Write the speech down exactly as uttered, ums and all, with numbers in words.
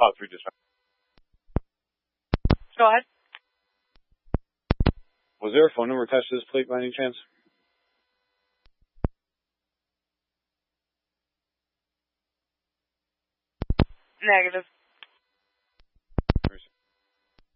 Fox three dispatch. Go ahead. Was there a phone number attached to this plate by any chance? Negative.